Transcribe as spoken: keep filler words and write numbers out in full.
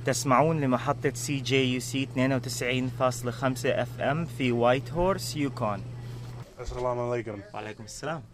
تسمعون لمحطة سي جي يو سي اثنين وتسعين فاصلة خمسة اف ام في وايت هورس يوكون. السلام عليكم. وعليكم السلام.